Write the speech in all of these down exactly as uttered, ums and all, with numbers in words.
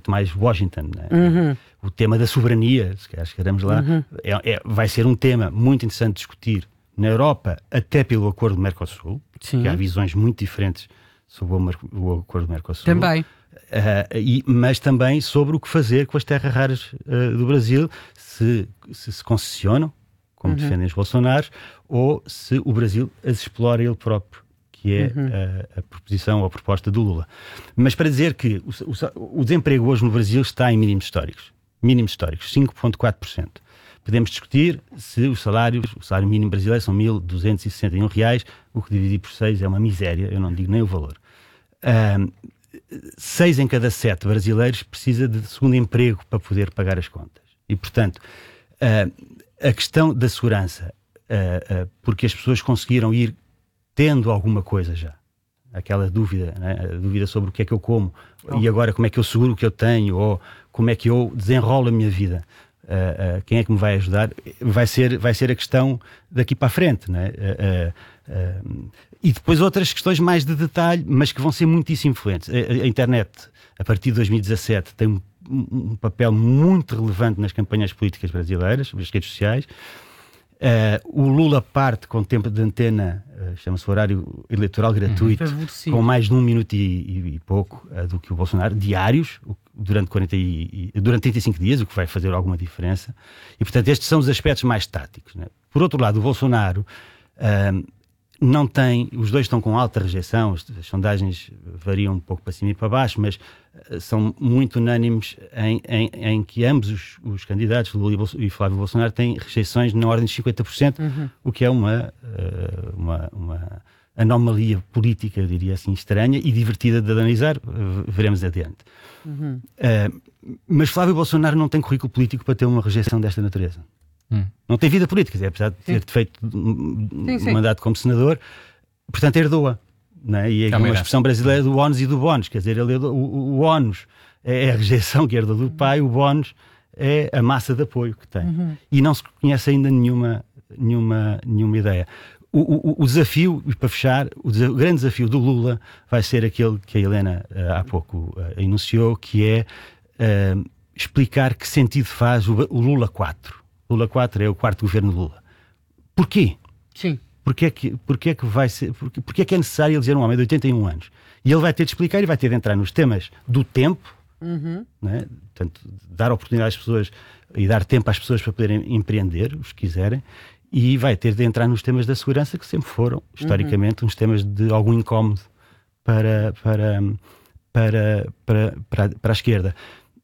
muito mais Washington, né? Uhum. O tema da soberania, se calhar chegaremos lá, Uhum. é, é, vai ser um tema muito interessante de discutir na Europa, até pelo acordo do Mercosul, Sim. que há visões muito diferentes sobre o, Mer- o acordo do Mercosul. Também. Uh, e, mas também sobre o que fazer com as terras raras uh, do Brasil, se, se se concessionam, como Uhum. defendem os Bolsonaros, ou se o Brasil as explora ele próprio, que é Uhum. a, a proposição ou a proposta do Lula. Mas para dizer que o, o, o desemprego hoje no Brasil está em mínimos históricos, mínimos históricos, cinco vírgula quatro por cento. Podemos discutir se os salários, o salário mínimo brasileiro são mil duzentos e sessenta e um reais, o que dividir por seis é uma miséria, eu não digo nem o valor. Um, seis em cada sete brasileiros precisa de segundo emprego para poder pagar as contas. E, portanto, uh, a questão da segurança, uh, uh, porque as pessoas conseguiram ir tendo alguma coisa já. Aquela dúvida, né? A dúvida sobre o que é que eu como oh. e agora como é que eu seguro o que eu tenho ou como é que eu desenrolo a minha vida. Uh, uh, quem é que me vai ajudar? Vai ser, vai ser a questão daqui para a frente, né? Uh, uh, uh, e depois outras questões mais de detalhe, mas que vão ser muitíssimo influentes. A, a internet, a partir de dois mil e dezassete, tem um, um papel muito relevante nas campanhas políticas brasileiras, sobre as redes sociais. Uh, o Lula parte com tempo de antena, uh, chama-se horário eleitoral gratuito, uhum. com mais de um minuto e, e, e pouco uh, do que o Bolsonaro, diários, durante, quarenta e, durante trinta e cinco dias, o que vai fazer alguma diferença. E, portanto, estes são os aspectos mais táticos, né? Por outro lado, o Bolsonaro uh, não tem, os dois estão com alta rejeição, as, as sondagens variam um pouco para cima e para baixo, mas uh, são muito unânimes em, em, em que ambos os, os candidatos, Lula e, Bolso, e Flávio Bolsonaro, têm rejeições na ordem de cinquenta por cento, uhum. o que é uma, uh, uma, uma anomalia política, eu diria assim, estranha e divertida de analisar, uh, veremos adiante. Uhum. Uh, mas Flávio Bolsonaro não tem currículo político para ter uma rejeição desta natureza. Hum. Não tem vida política, dizer, apesar de ter sim. feito um, sim, sim. um mandato como senador, portanto herdou-a, né? E é uma era. expressão brasileira do ónus e do bónus, quer dizer, ele, o, o, o ónus é a rejeição que herdou do pai, o bónus é a massa de apoio que tem. Uhum. E não se conhece ainda nenhuma, nenhuma, nenhuma ideia. O, o, o desafio, e para fechar, o, desafio, o grande desafio do Lula vai ser aquele que a Helena uh, há pouco uh, enunciou, que é uh, explicar que sentido faz o, o Lula quatro. Lula quatro é o quarto governo Lula. Porquê? Sim. Porquê é que, porquê é que vai ser, porquê, porquê é que é necessário eleger um homem de oitenta e um anos? E ele vai ter de explicar e vai ter de entrar nos temas do tempo, uhum. né? Portanto, dar oportunidade às pessoas e dar tempo às pessoas para poderem empreender, os que quiserem, e vai ter de entrar nos temas da segurança, que sempre foram, historicamente, uhum. uns temas de algum incómodo para, para, para, para, para, para a esquerda.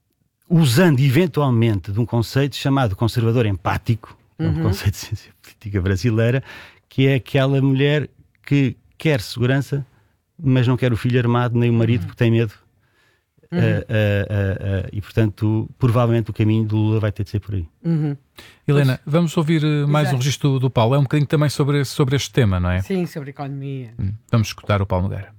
Usando eventualmente de um conceito chamado conservador empático, uhum. um conceito de ciência política brasileira, que é aquela mulher que quer segurança, mas não quer o filho armado nem o marido, uhum. porque tem medo. Uhum. Uh, uh, uh, uh, e, portanto, provavelmente o caminho do Lula vai ter de ser por aí. Uhum. Helena, vamos ouvir uh, mais Exato. um registro do, do Paulo. É um bocadinho também sobre, sobre este tema, não é? Sim, sobre economia. Hum. Vamos escutar o Paulo Nogueira.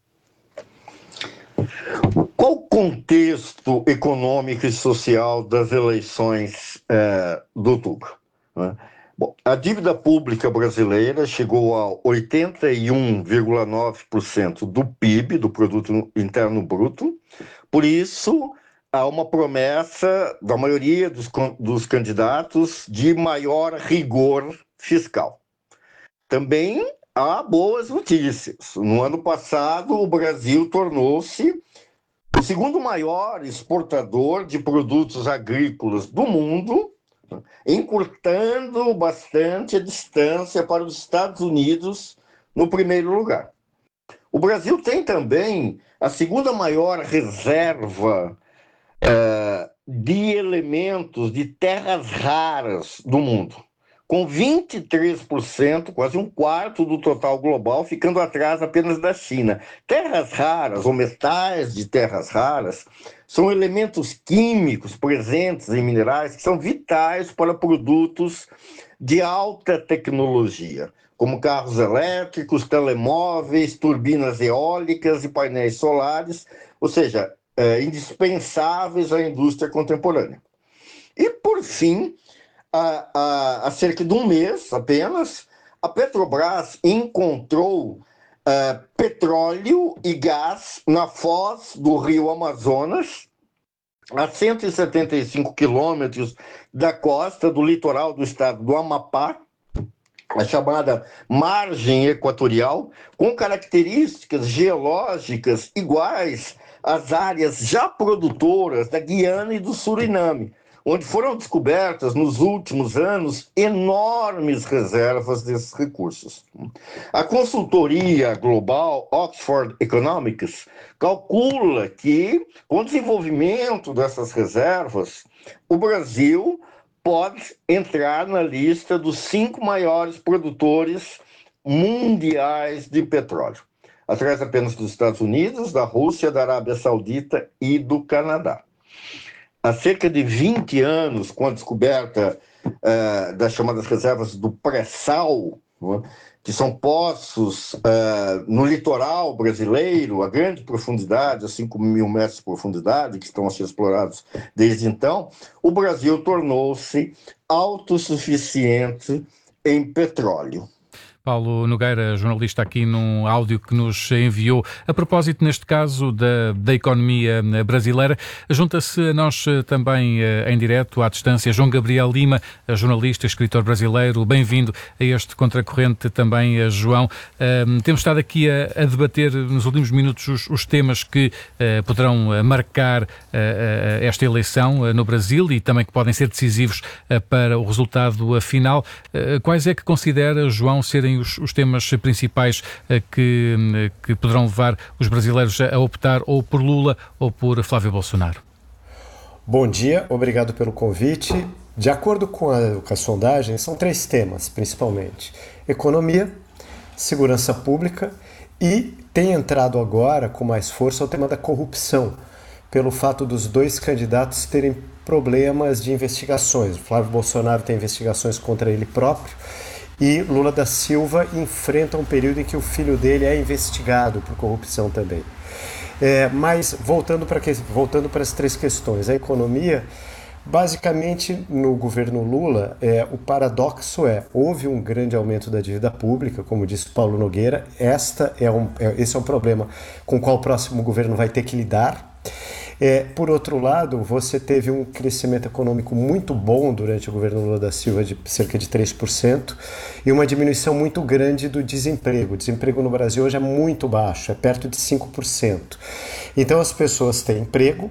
Qual o contexto econômico e social das eleições é, de outubro? Né? Bom, a dívida pública brasileira chegou a oitenta e um vírgula nove por cento do P I B, do Produto Interno Bruto. Por isso, há uma promessa da maioria dos, dos candidatos de maior rigor fiscal. Também há boas notícias. No ano passado, o Brasil tornou-se o segundo maior exportador de produtos agrícolas do mundo, encurtando bastante a distância para os Estados Unidos no primeiro lugar. O Brasil tem também a segunda maior reserva uh, de elementos de terras raras do mundo, com vinte e três por cento, quase um quarto do total global, ficando atrás apenas da China. Terras raras, ou metais de terras raras, são elementos químicos presentes em minerais que são vitais para produtos de alta tecnologia, como carros elétricos, telemóveis, turbinas eólicas e painéis solares, ou seja, é, indispensáveis à indústria contemporânea. E, por fim, Há, há, há cerca de um mês apenas, a Petrobras encontrou uh, petróleo e gás na foz do rio Amazonas, a cento e setenta e cinco quilômetros da costa do litoral do estado do Amapá, a chamada margem equatorial, com características geológicas iguais às áreas já produtoras da Guiana e do Suriname, onde foram descobertas nos últimos anos enormes reservas desses recursos. A consultoria global Oxford Economics calcula que, com o desenvolvimento dessas reservas, o Brasil pode entrar na lista dos cinco maiores produtores mundiais de petróleo, atrás apenas dos Estados Unidos, da Rússia, da Arábia Saudita e do Canadá. Há cerca de vinte anos, com a descoberta uh, das chamadas reservas do pré-sal, né, que são poços uh, no litoral brasileiro, a grande profundidade, a cinco mil metros de profundidade, que estão a ser explorados desde então, o Brasil tornou-se autossuficiente em petróleo. Paulo Nogueira, jornalista, aqui num áudio que nos enviou. A propósito, neste caso, da, da economia brasileira, junta-se a nós também em direto, à distância, João Gabriel Lima, jornalista, escritor brasileiro. Bem-vindo a este Contracorrente também, João. Um, temos estado aqui a, a debater nos últimos minutos os, os temas que uh, poderão marcar uh, uh, esta eleição uh, no Brasil e também que podem ser decisivos uh, para o resultado final. Uh, quais é que considera, João, serem Os, os temas principais uh, que, uh, que poderão levar os brasileiros a, a optar ou por Lula ou por Flávio Bolsonaro? Bom dia, obrigado pelo convite. De acordo com a, com a sondagem, são três temas, principalmente: economia, segurança pública e tem entrado agora com mais força o tema da corrupção, pelo fato dos dois candidatos terem problemas de investigações. O Flávio Bolsonaro tem investigações contra ele próprio, e Lula da Silva enfrenta um período em que o filho dele é investigado por corrupção também. É, mas voltando para voltando para as três questões, a economia, basicamente no governo Lula, é, o paradoxo é, houve um grande aumento da dívida pública, como disse Paulo Nogueira, esta é um, é, esse é um problema com o qual o próximo governo vai ter que lidar. É, por outro lado, você teve um crescimento econômico muito bom durante o governo Lula da Silva, de cerca de três por cento, e uma diminuição muito grande do desemprego. O desemprego no Brasil hoje é muito baixo, é perto de cinco por cento. Então as pessoas têm emprego,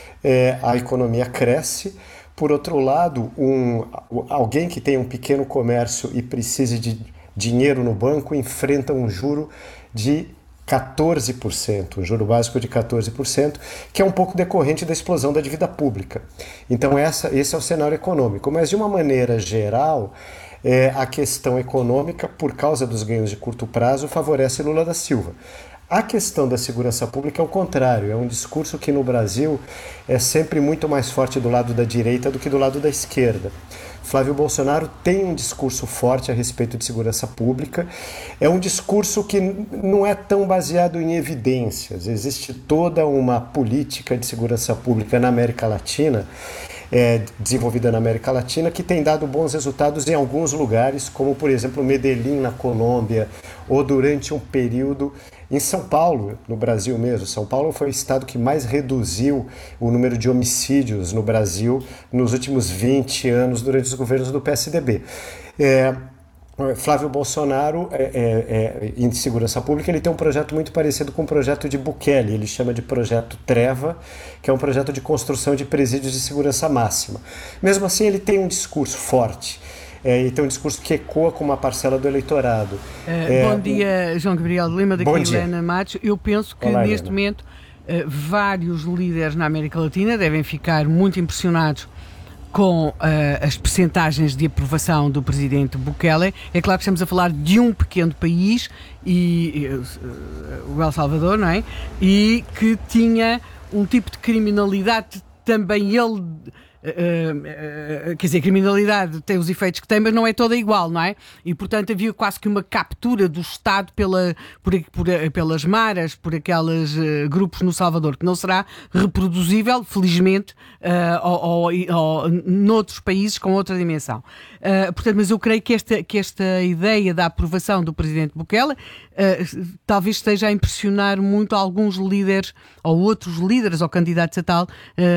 é, a economia cresce. Por outro lado, um, alguém que tem um pequeno comércio e precise de dinheiro no banco enfrenta um juro de quatorze por cento, um juro básico de quatorze por cento, que é um pouco decorrente da explosão da dívida pública. Então essa, esse é o cenário econômico. Mas de uma maneira geral, é, a questão econômica, por causa dos ganhos de curto prazo, favorece Lula da Silva. A questão da segurança pública é o contrário, é um discurso que no Brasil é sempre muito mais forte do lado da direita do que do lado da esquerda. Flávio Bolsonaro tem um discurso forte a respeito de segurança pública, é um discurso que não é tão baseado em evidências. Existe toda uma política de segurança pública na América Latina, é, desenvolvida na América Latina, que tem dado bons resultados em alguns lugares, como por exemplo Medellín na Colômbia, ou durante um período em São Paulo, no Brasil mesmo. São Paulo foi o estado que mais reduziu o número de homicídios no Brasil nos últimos vinte anos, durante os governos do P S D B. É, Flávio Bolsonaro, é, é, é, em segurança pública, ele tem um projeto muito parecido com o projeto de Bukele. Ele chama de projeto Treva, que é um projeto de construção de presídios de segurança máxima. Mesmo assim, ele tem um discurso forte. É, e tem um discurso que ecoa com uma parcela do eleitorado. Uh, é, bom dia, João Gabriel Lima, daqui Helena Matos. Eu penso que Olá, neste Helena. momento uh, vários líderes na América Latina devem ficar muito impressionados com uh, as percentagens de aprovação do presidente Bukele. É claro que estamos a falar de um pequeno país, e, uh, o El Salvador, não é? E que tinha um tipo de criminalidade também ele... Uh, uh, quer dizer, a criminalidade tem os efeitos que tem, mas não é toda igual, não é? E portanto havia quase que uma captura do Estado pela, por, por, pelas maras, por aqueles uh, grupos no Salvador, que não será reproduzível, felizmente, uh, ou, ou, ou noutros países com outra dimensão. Uh, portanto, mas eu creio que esta, que esta ideia da aprovação do presidente Bukele uh, talvez esteja a impressionar muito alguns líderes, ou outros líderes, ou candidatos a tal, uh, noutros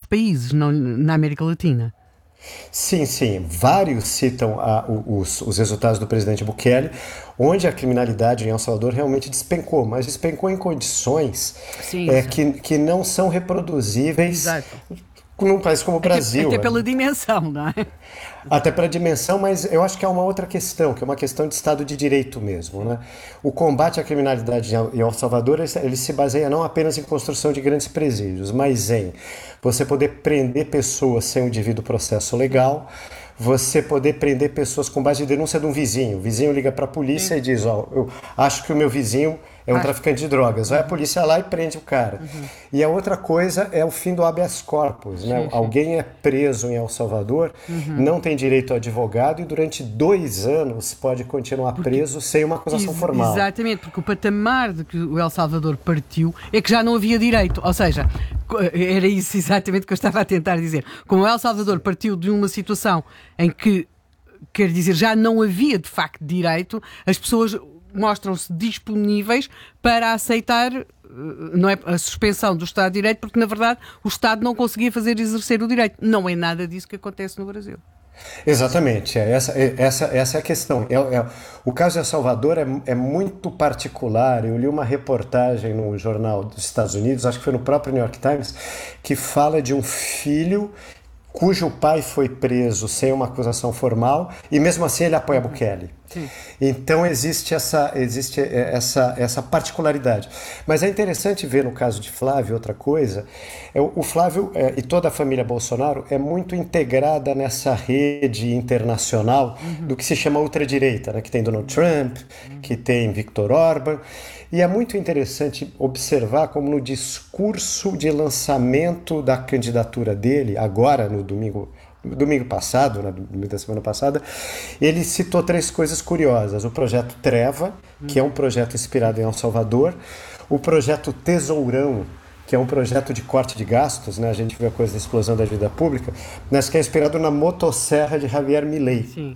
países não, na América Latina. Sim, sim. Vários citam a, os, os resultados do presidente Bukele, onde a criminalidade em El Salvador realmente despencou, mas despencou em condições sim, é, sim. Que, que não são reproduzíveis Exato. Num país como o Brasil. Até, até pela dimensão, não é? Até pela dimensão, mas eu acho que é uma outra questão, que é uma questão de Estado de Direito mesmo, né? O combate à criminalidade em El Salvador, ele se baseia não apenas em construção de grandes presídios, mas em você poder prender pessoas sem o devido processo legal, você poder prender pessoas com base de denúncia de um vizinho. O vizinho liga para a polícia Sim. e diz, ó, eu acho que o meu vizinho é um Acho. traficante de drogas. Vai a polícia lá e prende o cara. Uhum. E a outra coisa é o fim do habeas corpus, né? Sim, sim. Alguém é preso em El Salvador, uhum. não tem direito a advogado e durante dois anos pode continuar porque, preso sem uma acusação ex- formal. Exatamente, porque o patamar de que o El Salvador partiu é que já não havia direito. Ou seja, era isso exatamente que eu estava a tentar dizer. Como o El Salvador partiu de uma situação em que, quer dizer, já não havia de facto direito, as pessoas mostram-se disponíveis para aceitar não é, a suspensão do Estado de Direito, porque na verdade o Estado não conseguia fazer exercer o direito. Não é nada disso que acontece no Brasil. Exatamente, é, essa, é, essa, essa é a questão. É, é, o caso de El Salvador é, é muito particular. Eu li uma reportagem no jornal dos Estados Unidos, acho que foi no próprio New York Times, que fala de um filho cujo pai foi preso sem uma acusação formal e mesmo assim ele apoia Bukele. Sim. Então existe, essa, existe essa, essa particularidade. Mas é interessante ver no caso de Flávio outra coisa. É, o Flávio é, e toda a família Bolsonaro é muito integrada nessa rede internacional uhum. do que se chama ultradireita, né? Que tem Donald Trump, uhum. que tem Viktor Orbán. E é muito interessante observar como no discurso de lançamento da candidatura dele, agora no domingo, no domingo passado, no domingo da semana passada, ele citou três coisas curiosas. O projeto Treva, que é um projeto inspirado em El Salvador, o projeto Tesourão, que é um projeto de corte de gastos, né? A gente vê a coisa da explosão da dívida pública, mas que é inspirado na motosserra de Javier Milei. Sim.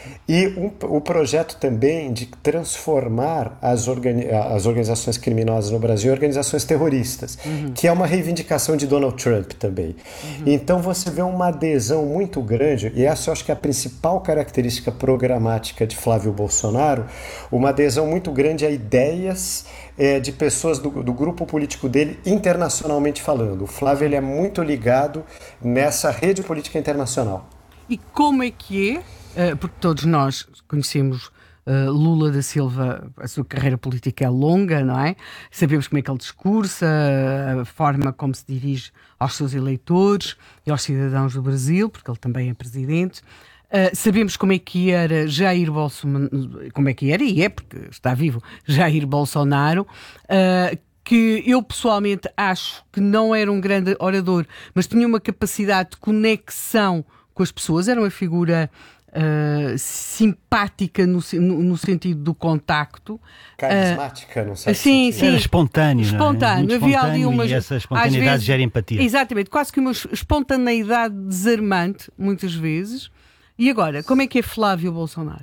E um, o projeto também de transformar as, organi- as organizações criminosas no Brasil em organizações terroristas, uhum. que é uma reivindicação de Donald Trump também. Uhum. Então você vê uma adesão muito grande, e essa eu acho que é a principal característica programática de Flávio Bolsonaro, uma adesão muito grande a ideias é, de pessoas do, do grupo político dele, internacionalmente falando. O Flávio ele é muito ligado nessa rede política internacional. E como é que é? Uh, porque todos nós conhecemos uh, Lula da Silva, a sua carreira política é longa, não é? Sabemos como é que ele discursa, a forma como se dirige aos seus eleitores e aos cidadãos do Brasil, porque ele também é presidente. Uh, sabemos como é que era Jair Bolsonaro, como é que era, e é porque está vivo, Jair Bolsonaro, uh, que eu pessoalmente acho que não era um grande orador, mas tinha uma capacidade de conexão com as pessoas, era uma figura Uh, simpática no, no, no sentido do contacto, carismática, uh, não sei. Sim, sim. Era espontâneo, espontâneo. Não é? Havia ali umas, e essa espontaneidade vezes, gera empatia. Exatamente, quase que uma espontaneidade desarmante, muitas vezes. E agora, como é que é Flávio Bolsonaro?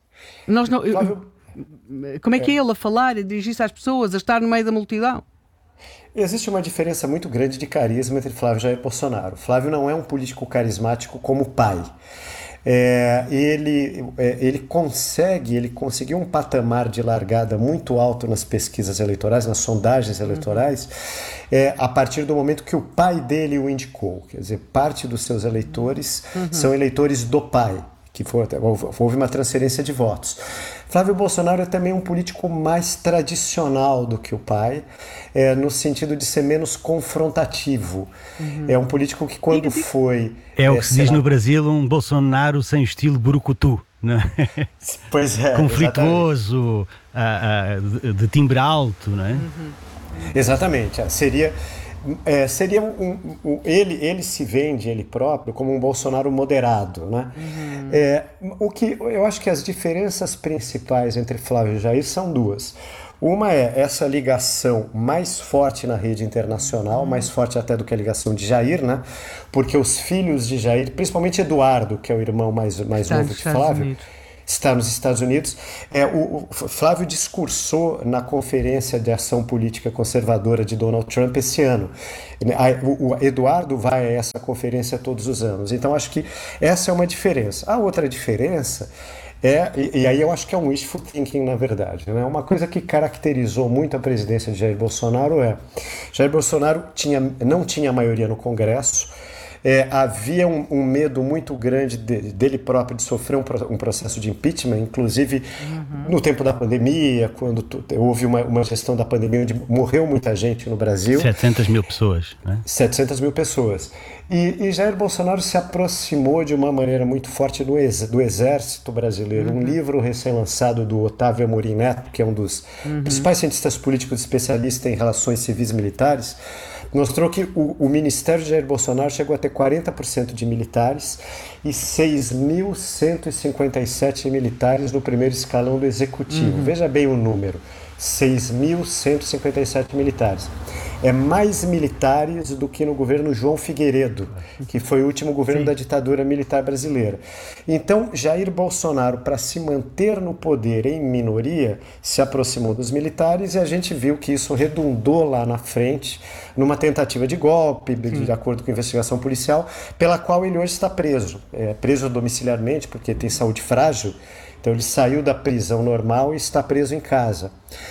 Nós não, Flávio... Como é que é ele a falar, a dirigir-se às pessoas, a estar no meio da multidão? Existe uma diferença muito grande de carisma entre Flávio e Jair Bolsonaro. Flávio não é um político carismático como o pai. É, ele, é, ele consegue, ele conseguiu um patamar de largada muito alto nas pesquisas eleitorais, nas sondagens eleitorais, é, a partir do momento que o pai dele o indicou. Quer dizer, parte dos seus eleitores uhum. são eleitores do pai, que foi, houve uma transferência de votos. Flávio Bolsonaro é também um político mais tradicional do que o pai, é, no sentido de ser menos confrontativo. Uhum. É um político que quando foi... É o que é, se diz lá... no Brasil, um Bolsonaro sem estilo burucutu. Não é? Pois é. Conflituoso, a, a, de, de timbre alto, não é? Uhum. Exatamente. É, seria... É, seria um, um, um, ele, ele se vende, ele próprio, como um Bolsonaro moderado, né? Uhum. É, o que eu acho que as diferenças principais entre Flávio e Jair são duas. Uma é essa ligação mais forte na rede internacional, uhum. mais forte até do que a ligação de Jair, né? Porque os filhos de Jair, principalmente Eduardo, que é o irmão mais, mais novo de Flávio, está nos Estados Unidos. É, o, o Flávio discursou na Conferência de Ação Política Conservadora de Donald Trump esse ano. O, o Eduardo vai a essa conferência todos os anos. Então, acho que essa é uma diferença. A outra diferença é, e, e aí eu acho que é um wishful thinking, na verdade, né? Uma coisa que caracterizou muito a presidência de Jair Bolsonaro é Jair Bolsonaro tinha, não tinha maioria no Congresso. É, havia um, um medo muito grande de, dele próprio de sofrer um, um processo de impeachment, inclusive uhum. no tempo da pandemia, quando tu, houve uma, uma gestão da pandemia onde morreu muita gente no Brasil. setecentas mil pessoas, né? setecentas mil pessoas. E, e Jair Bolsonaro se aproximou de uma maneira muito forte do, ex, do Exército Brasileiro. Uhum. Um livro recém-lançado do Otávio Amorim Neto, que é um dos uhum. principais cientistas políticos especialistas em relações civis militares, mostrou que o, o Ministério de Jair Bolsonaro chegou a ter quarenta por cento de militares e seis mil cento e cinquenta e sete militares no primeiro escalão do Executivo. Uhum. Veja bem o número, seis mil cento e cinquenta e sete militares. É mais militares do que no governo João Figueiredo, que foi o último governo Sim. da ditadura militar brasileira. Então, Jair Bolsonaro, para se manter no poder em minoria, se aproximou dos militares e a gente viu que isso redundou lá na frente numa tentativa de golpe, de, de acordo com a investigação policial, pela qual ele hoje está preso. É, preso domiciliarmente, porque tem saúde frágil. Então ele saiu da prisão normal e está preso em casa.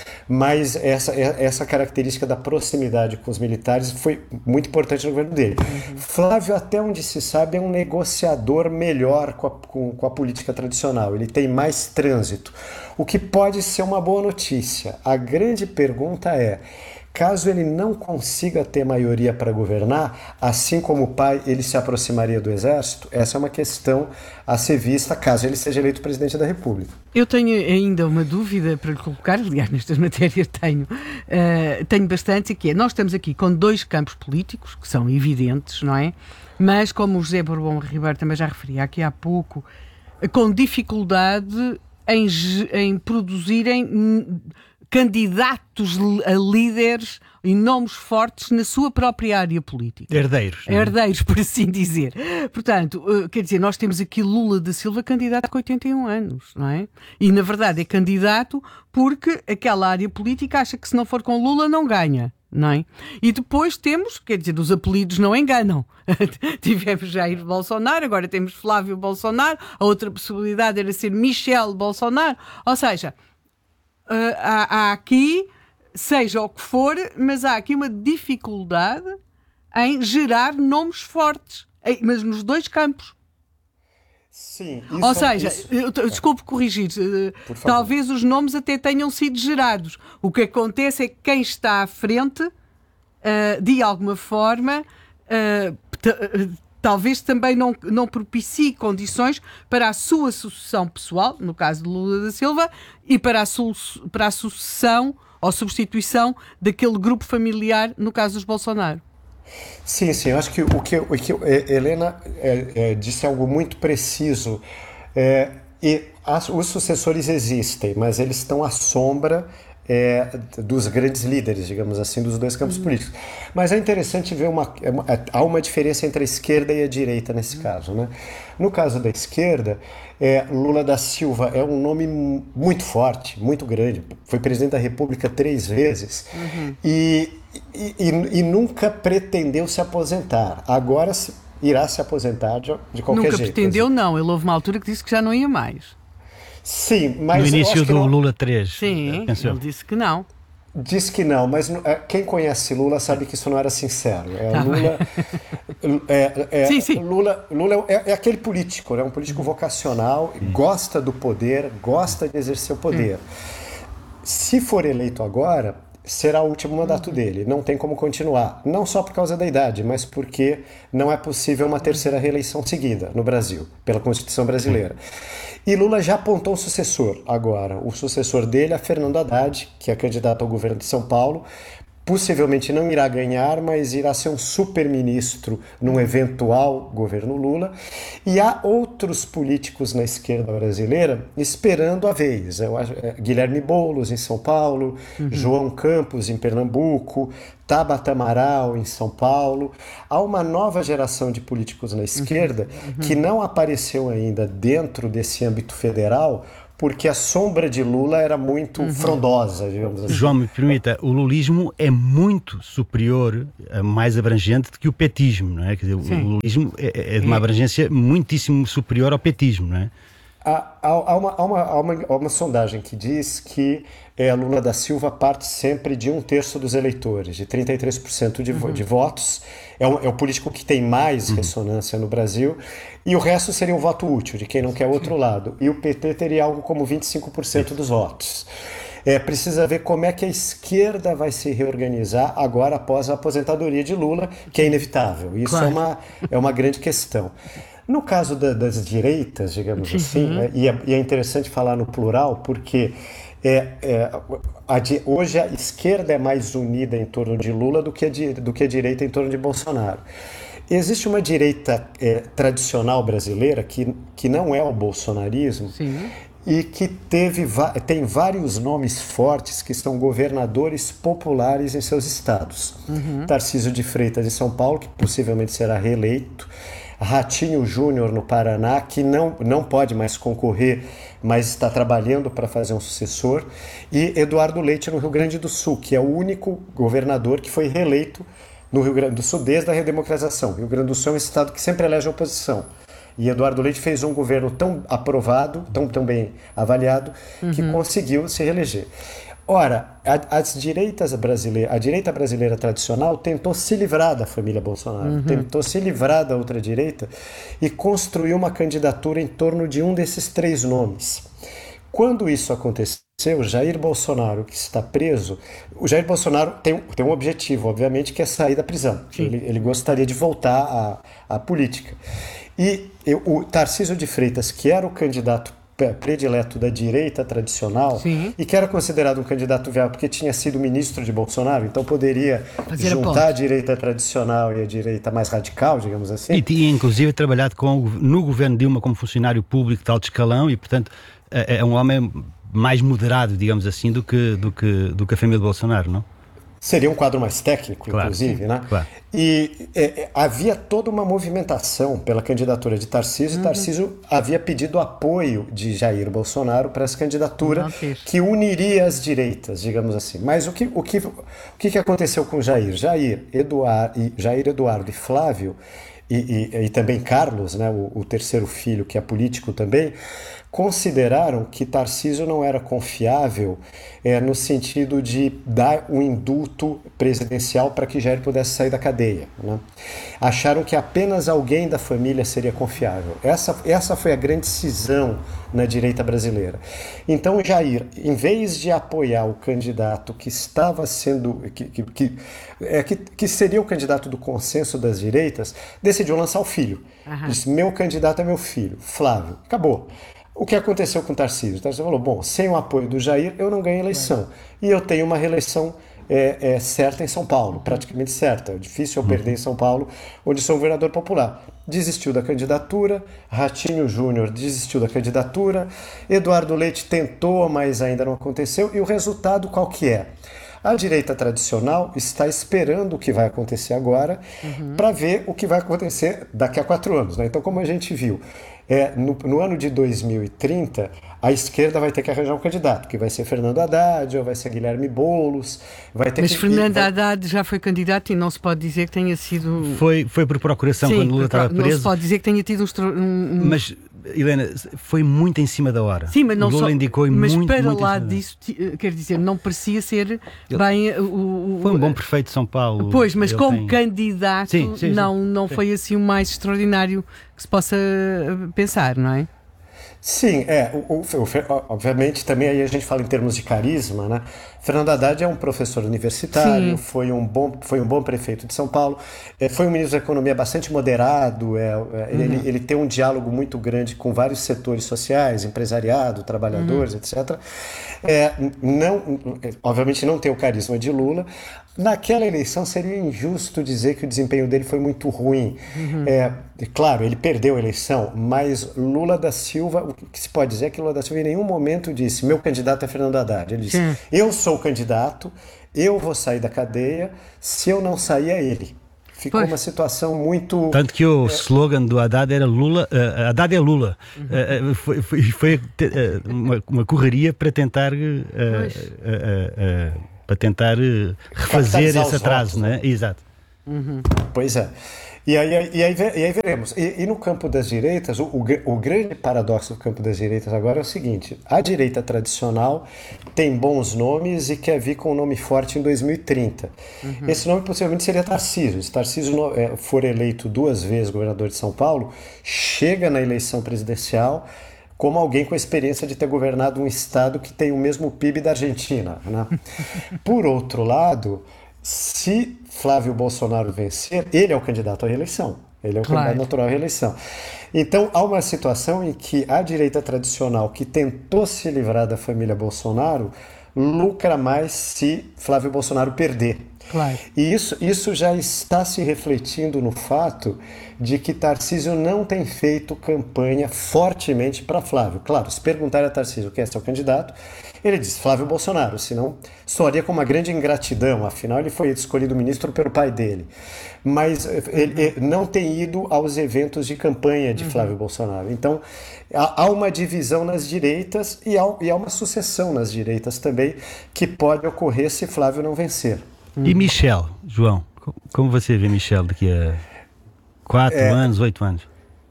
Mas essa, essa característica da proximidade com os militares foi muito importante no governo dele. Uhum. Flávio, até onde se sabe, é um negociador melhor com a, com, com a política tradicional. Ele tem mais trânsito, o que pode ser uma boa notícia. A grande pergunta é, caso ele não consiga ter maioria para governar, assim como o pai, ele se aproximaria do Exército? Essa é uma questão a ser vista caso ele seja eleito presidente da República. Eu tenho ainda uma dúvida para lhe colocar, aliás, nestas matérias tenho, uh, tenho bastante, que é, nós estamos aqui com dois campos políticos, que são evidentes, não é? Mas, como o José Bourbon Ribeiro também já referia aqui há pouco, com dificuldade em, em produzirem candidatos a líderes e nomes fortes na sua própria área política. Herdeiros. Não é? Herdeiros, por assim dizer. Portanto, quer dizer, nós temos aqui Lula da Silva candidato com oitenta e um anos, não é? E, na verdade, é candidato porque aquela área política acha que se não for com Lula não ganha. Não é? E depois temos, quer dizer, os apelidos não enganam. Tivemos Jair Bolsonaro, agora temos Flávio Bolsonaro, a outra possibilidade era ser Michel Bolsonaro. Ou seja, Uh, há, há aqui, seja o que for, mas há aqui uma dificuldade em gerar nomes fortes, mas nos dois campos. Sim. Isso, Ou seja, isso... eu, desculpe corrigir, uh, talvez os nomes até tenham sido gerados. O que acontece é que quem está à frente, uh, de alguma forma, uh, t- uh, talvez também não, não propicie condições para a sua sucessão pessoal, no caso de Lula da Silva, e para a, su, para a sucessão ou substituição daquele grupo familiar, no caso dos Bolsonaro. Sim, sim, eu acho que o que, o que Helena é, é, disse algo muito preciso. É, e as, os sucessores existem, mas eles estão à sombra É, dos grandes líderes, digamos assim, dos dois campos uhum. políticos. Mas é interessante ver uma, há uma diferença entre a esquerda e a direita nesse uhum. caso, né? No caso da esquerda, é, Lula da Silva é um nome muito forte, muito grande, foi presidente da República três vezes uhum. e, e, e, e nunca pretendeu se aposentar. Agora se, irá se aposentar de, de qualquer nunca jeito. Nunca pretendeu, não. Ele houve uma altura que disse que já não ia mais. Sim, mas no início do não... Lula três. Sim, ele disse que não. Diz que não, mas quem conhece Lula sabe que isso não era sincero. É, tá Lula, é, é, sim, sim. Lula, Lula é, é aquele político, é um político vocacional, sim. gosta do poder, gosta de exercer o poder. Sim. Se for eleito agora, será o último mandato uhum. dele, não tem como continuar. Não só por causa da idade, mas porque não é possível uma terceira reeleição seguida no Brasil, pela Constituição brasileira. E Lula já apontou um sucessor agora. O sucessor dele é Fernando Haddad, que é candidato ao governo de São Paulo. Possivelmente não irá ganhar, mas irá ser um super-ministro num eventual governo Lula. E há outro outros políticos na esquerda brasileira esperando a vez. Eu acho, é, Guilherme Boulos, em São Paulo, uhum. João Campos, em Pernambuco, Tabata Amaral, em São Paulo. Há uma nova geração de políticos na esquerda uhum. que não apareceu ainda dentro desse âmbito federal, porque a sombra de Lula era muito uhum. frondosa, digamos assim. João, me permita, o lulismo é muito superior, mais abrangente do que o petismo, não é? Quer dizer, Sim. o lulismo é, é de uma abrangência muitíssimo superior ao petismo, não é? Há, há, uma, há, uma, há, uma, há uma sondagem que diz que é, Lula da Silva parte sempre de um terço dos eleitores, de trinta e três por cento de, uhum. de votos. É o, é o político que tem mais uhum. ressonância no Brasil. E o resto seria um voto útil, de quem não quer o outro lado. E o P T teria algo como vinte e cinco por cento dos votos. É, precisa ver como é que a esquerda vai se reorganizar agora após a aposentadoria de Lula, que é inevitável. Isso claro. é, uma, é uma grande questão. No caso da, das direitas, digamos uhum. assim, né, e, é, e é interessante falar no plural, porque é, é, a, hoje a esquerda é mais unida em torno de Lula do que a, do que a direita em torno de Bolsonaro. Existe uma direita é, tradicional brasileira que, que não é o bolsonarismo Sim. e que teve, tem vários nomes fortes que são governadores populares em seus estados. Uhum. Tarcísio de Freitas de São Paulo, que possivelmente será reeleito, Ratinho Júnior no Paraná, que não, não pode mais concorrer, mas está trabalhando para fazer um sucessor, e Eduardo Leite no Rio Grande do Sul, que é o único governador que foi reeleito no Rio Grande do Sul desde a redemocratização. O Rio Grande do Sul é um estado que sempre elege a oposição. E Eduardo Leite fez um governo tão aprovado, tão, tão bem avaliado, uhum. que conseguiu se reeleger. Ora, a, as direitas brasileiras, a direita brasileira tradicional tentou se livrar da família Bolsonaro, uhum. tentou se livrar da outra direita e construiu uma candidatura em torno de um desses três nomes. Quando isso aconteceu, Jair Bolsonaro, que está preso, o Jair Bolsonaro tem, tem um objetivo, obviamente, que é sair da prisão. Ele, ele gostaria de voltar à, à política. E eu, o Tarcísio de Freitas, que era o candidato predileto da direita tradicional Sim. e que era considerado um candidato viável porque tinha sido ministro de Bolsonaro, então poderia Fazer juntar a, a direita tradicional e a direita mais radical, digamos assim. E tinha inclusive trabalhado com, no governo Dilma como funcionário público de alto escalão e, portanto, é, é um homem mais moderado, digamos assim, do que, do que, do que a família de Bolsonaro, não? Seria um quadro mais técnico, claro, inclusive, né? Claro. E é, havia toda uma movimentação pela candidatura de Tarcísio, uhum. e Tarcísio havia pedido apoio de Jair Bolsonaro para essa candidatura uhum. que uniria as direitas, digamos assim. Mas o que, o que, o que aconteceu com Jair? Jair, Eduard, e, Jair Eduardo e Flávio, e, e, e também Carlos, né, o, o terceiro filho, que é político também, consideraram que Tarcísio não era confiável é, no sentido de dar um indulto presidencial para que Jair pudesse sair da cadeia, né? Acharam que apenas alguém da família seria confiável. Essa, essa foi a grande cisão na direita brasileira. Então Jair, em vez de apoiar o candidato que estava sendo, que, que, que, é, que, que seria o candidato do consenso das direitas, decidiu lançar o filho. Uhum. Disse, meu candidato é meu filho, Flávio. Acabou. O que aconteceu com o Tarcísio? O Tarcísio falou, bom, sem o apoio do Jair, eu não ganho eleição. E eu tenho uma reeleição é, é, certa em São Paulo, praticamente certa. É difícil eu perder em São Paulo, onde sou um governador popular. Desistiu da candidatura, Ratinho Júnior desistiu da candidatura, Eduardo Leite tentou, mas ainda não aconteceu. E o resultado qual que é? A direita tradicional está esperando o que vai acontecer agora uhum. para ver o que vai acontecer daqui a quatro anos. Né? Então, como a gente viu, é, no, no ano de dois mil e trinta, a esquerda vai ter que arranjar um candidato, que vai ser Fernando Haddad ou vai ser Guilherme Boulos. Vai ter Mas que, Fernando vai... Haddad já foi candidato e não se pode dizer que tenha sido... Foi, foi por procuração Sim, quando Lula estava preso. Não se pode dizer que tenha tido um... um... Mas... Helena, foi muito em cima da hora. Sim, mas não Lula só, indicou mas muito, para muito lá disso, quer dizer, não parecia ser ele, bem o, o, foi um bom prefeito de São Paulo. Pois, mas como tem... candidato sim, sim, não, sim, não sim. foi assim o mais extraordinário que se possa pensar, não é? Sim, é, o, o, o, obviamente também aí a gente fala em termos de carisma, né? Fernando Haddad é um professor universitário, foi um, bom, foi um bom prefeito de São Paulo, é, foi um ministro da Economia bastante moderado, é, é, uhum. ele, ele tem um diálogo muito grande com vários setores sociais, empresariado, trabalhadores, uhum. etcétera. É, não, obviamente não tem o carisma de Lula. naquela eleição seria injusto dizer que o desempenho dele foi muito ruim. Uhum. É, claro, ele perdeu a eleição, mas Lula da Silva, o que se pode dizer é que Lula da Silva em nenhum momento disse: meu candidato é Fernando Haddad. Ele disse: Sim. eu sou o candidato, eu vou sair da cadeia, se eu não sair é ele. Ficou pois. uma situação muito... Tanto que o é... slogan do Haddad era Lula, uh, Haddad é Lula. Uhum. Uh, foi foi, foi uh, uma, uma correria para tentar, uh, uh, uh, uh, para tentar uh, refazer esse atraso, votos, né? né? Exato. Uhum. Pois é. E aí, e aí, e aí veremos. E, e no campo das direitas, o, o, o grande paradoxo do campo das direitas agora é o seguinte: a direita tradicional tem bons nomes e quer vir com um nome forte em dois mil e trinta. Uhum. Esse nome possivelmente seria Tarcísio. Se Tarcísio é, for eleito duas vezes governador de São Paulo, chega na eleição presidencial como alguém com a experiência de ter governado um estado que tem o mesmo P I B da Argentina, né? Por outro lado, se Flávio Bolsonaro vencer, ele é o candidato à reeleição. Ele é o claro. candidato natural à reeleição. Então, há uma situação em que a direita tradicional, que tentou se livrar da família Bolsonaro, lucra mais se Flávio Bolsonaro perder. Claro. E isso, isso já está se refletindo no fato de que Tarcísio não tem feito campanha fortemente para Flávio. Claro, se perguntar a Tarcísio quem é seu candidato, ele diz Flávio Bolsonaro, senão soaria com uma grande ingratidão, afinal ele foi escolhido ministro pelo pai dele. Mas ele, ele não tem ido aos eventos de campanha de Flávio uhum. Bolsonaro. Então, há, há uma divisão nas direitas e há, e há uma sucessão nas direitas também que pode ocorrer se Flávio não vencer. E Michel, João, como você vê Michel daqui a quatro é, anos, oito anos?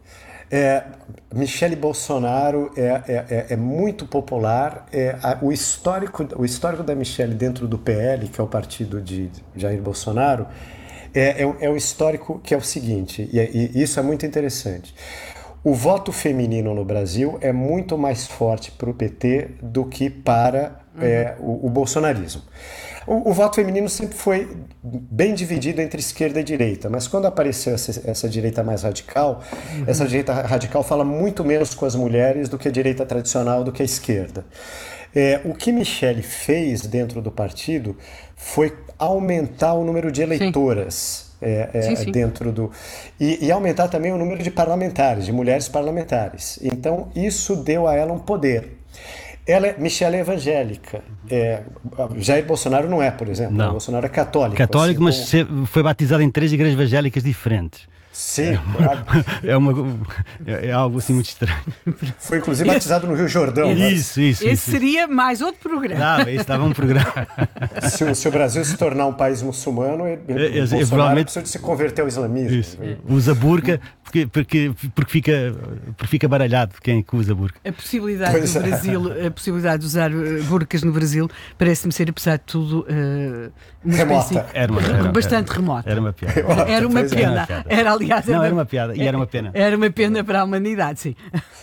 É, Michele Bolsonaro é, é, é muito popular. É, a, o, histórico, o histórico da Michele dentro do P L, que é o partido de Jair Bolsonaro, é, é, é um histórico que é o seguinte, e, e isso é muito interessante. O voto feminino no Brasil é muito mais forte para o P T do que para uhum. é, o, o bolsonarismo. O, o voto feminino sempre foi bem dividido entre esquerda e direita, mas quando apareceu essa, essa direita mais radical, uhum. essa direita radical fala muito menos com as mulheres do que a direita tradicional, do que a esquerda. É, o que Michele fez dentro do partido foi aumentar o número de eleitoras. É, é, sim, sim. dentro do e, e aumentar também o número de parlamentares, de mulheres parlamentares. Então isso deu a ela um poder. Ela é, Michele é evangélica. É, Jair Bolsonaro não é, por exemplo. Não. Bolsonaro é católico. Católico, assim, mas como... foi batizado em três igrejas evangélicas diferentes. Sim. É, uma, é algo assim muito estranho. Foi inclusive batizado no Rio Jordão. Isso, isso. Esse isso, seria isso. mais outro programa. Não, esse estava um programa. Se, se o Brasil se tornar um país muçulmano, ele, é, é, Bolsonaro provavelmente... precisa de se converter ao islamismo. Isso. É. Usa burca porque, porque, porque, fica, porque fica baralhado quem usa burca. A possibilidade pois do é. Brasil, a possibilidade de usar burcas no Brasil parece-me ser, apesar de tudo, uh, uma remota. Espécie, era uma, era, bastante era, remota. Era uma piada. Era uma pena. Era, aliás, não, era, era uma piada e era uma pena. Era uma pena para a humanidade, sim.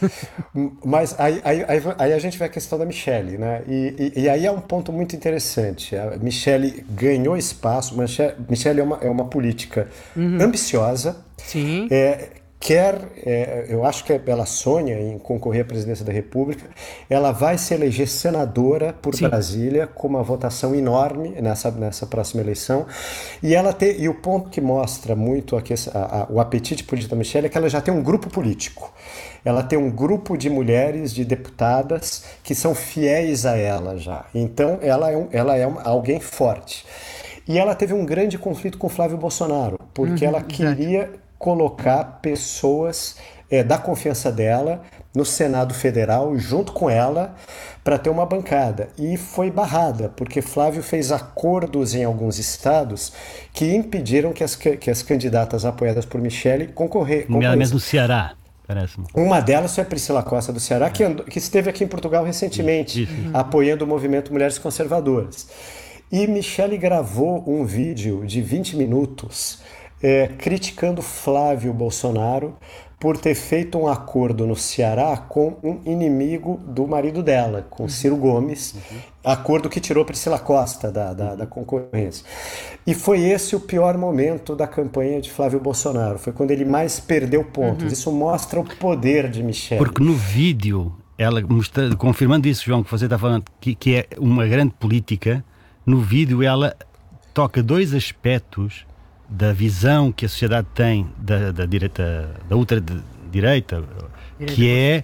Mas aí, aí, aí, aí a gente vê a questão da Michele, né? E, e, e aí é um ponto muito interessante. A Michele ganhou espaço. Michele é uma, é uma política uhum. ambiciosa. Sim. É, quer, é, eu acho que ela sonha em concorrer à presidência da República. Ela vai se eleger senadora por Sim. Brasília com uma votação enorme nessa, nessa próxima eleição. E ela tem, e o ponto que mostra muito aqui, a, a, o apetite político da Michele é que ela já tem um grupo político. Ela tem um grupo de mulheres, de deputadas que são fiéis a ela já. Então ela é, um, ela é um, alguém forte. E ela teve um grande conflito com Flávio Bolsonaro, porque uhum, ela queria exatamente. colocar pessoas é, da confiança dela no Senado Federal, junto com ela, para ter uma bancada. E foi barrada, porque Flávio fez acordos em alguns estados que impediram que as, que as candidatas apoiadas por Michele concorrer. Nomeadamente no Ceará. Parece-me. Uma delas foi a Priscila Costa do Ceará, que, andou, que esteve aqui em Portugal recentemente, isso, isso. apoiando o movimento Mulheres Conservadoras. E Michele gravou um vídeo de vinte minutos é, criticando Flávio Bolsonaro por ter feito um acordo no Ceará com um inimigo do marido dela, com Ciro Gomes, uhum. acordo que tirou Priscila Costa da, da, da concorrência. E foi esse o pior momento da campanha de Flávio Bolsonaro, foi quando ele mais perdeu pontos. Uhum. Isso mostra o poder de Michele. Porque no vídeo, ela mostra, confirmando isso, João, que você está falando, que, que é uma grande política, no vídeo ela toca dois aspectos da visão que a sociedade tem da, da direita, da ultradireita, que é